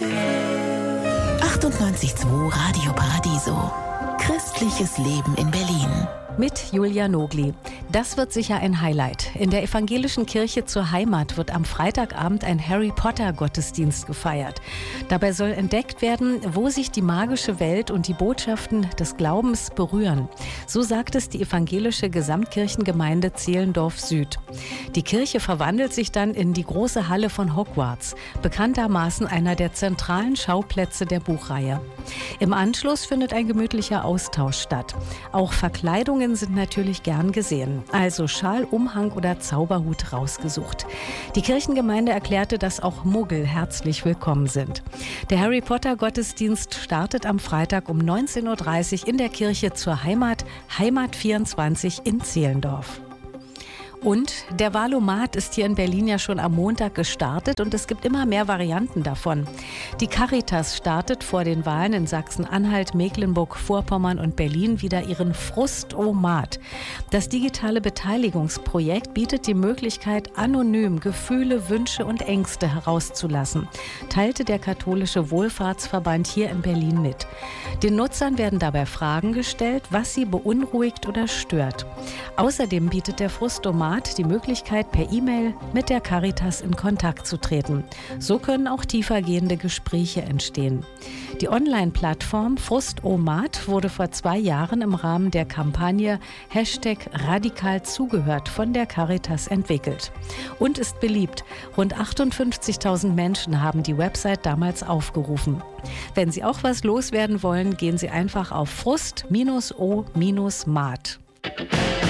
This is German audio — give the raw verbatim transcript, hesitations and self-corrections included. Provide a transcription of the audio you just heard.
achtundneunzig Komma zwei Radio Paradiso. Christliches Leben in Berlin. Mit Julia Nogli. Das wird sicher ein Highlight. In der evangelischen Kirche zur Heimat wird am Freitagabend ein Harry Potter Gottesdienst gefeiert. Dabei soll entdeckt werden, wo sich die magische Welt und die Botschaften des Glaubens berühren. So sagt es die evangelische Gesamtkirchengemeinde Zehlendorf Süd. Die Kirche verwandelt sich dann in die große Halle von Hogwarts, bekanntermaßen einer der zentralen Schauplätze der Buchreihe. Im Anschluss findet ein gemütlicher Austausch statt. Auch Verkleidungen sind natürlich gern gesehen. Also Schal, Umhang oder Zauberhut rausgesucht. Die Kirchengemeinde erklärte, dass auch Muggel herzlich willkommen sind. Der Harry Potter Gottesdienst startet am Freitag um neunzehn Uhr dreißig in der Kirche zur Heimat, Heimat vierundzwanzig in Zehlendorf. Und der Wahlomat ist hier in Berlin ja schon am Montag gestartet und es gibt immer mehr Varianten davon. Die Caritas startet vor den Wahlen in Sachsen-Anhalt, Mecklenburg-Vorpommern und Berlin wieder ihren Frustomat. Das digitale Beteiligungsprojekt bietet die Möglichkeit, anonym Gefühle, Wünsche und Ängste herauszulassen, teilte der katholische Wohlfahrtsverband hier in Berlin mit. Den Nutzern werden dabei Fragen gestellt, was sie beunruhigt oder stört. Außerdem bietet der Frustomat die Möglichkeit, per E-Mail mit der Caritas in Kontakt zu treten. So können auch tiefergehende Gespräche entstehen. Die Online-Plattform Frustomat wurde vor zwei Jahren im Rahmen der Kampagne Hashtag radikal zugehört von der Caritas entwickelt und ist beliebt. Rund achtundfünfzigtausend Menschen haben die Website damals aufgerufen. Wenn Sie auch was loswerden wollen, gehen Sie einfach auf frust-o-mat.